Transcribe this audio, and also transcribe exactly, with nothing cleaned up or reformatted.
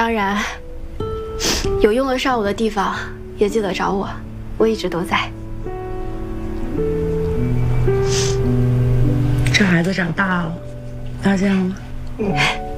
当然，有用得上我的地方也记得找我，我一直都在。 这孩子长大了，发现了吗？ 嗯。